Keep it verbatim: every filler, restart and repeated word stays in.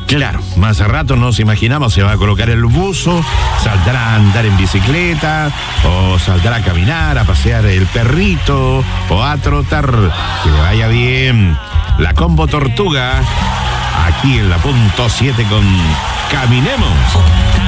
Claro, más a rato nos imaginamos, se va a colocar el buzo, saldrá a andar en bicicleta, o saldrá a caminar, a pasear el perrito, o a trotar. Que le vaya bien. La Combo Tortuga, aquí en la punto siete con Caminemos.